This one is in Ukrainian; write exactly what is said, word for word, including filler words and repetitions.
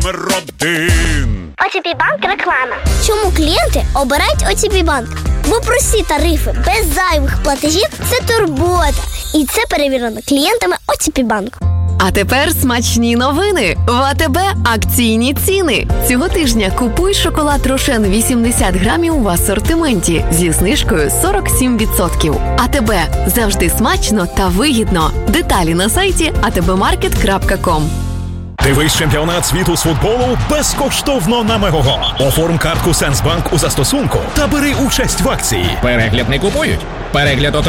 номер один. о те пі Банк реклама. Чому клієнти обирають о те пі Банк? Бо прості тарифи, без зайвих платежів – це турбота. І це перевірено клієнтами о те пі Банк. А тепер смачні новини. В АТБ акційні ціни. Цього тижня купуй шоколад Рошен вісімдесят грамів в асортименті зі знижкою сорок сім відсотків. АТБ. Завжди смачно та вигідно. Деталі на сайті а те бе маркет крапка ком. Дивись чемпіонат світу з футболу безкоштовно на Мегого. Оформ картку Сенсбанк у застосунку та бери участь в акції. Перегляд не купують. Перегляд отримують.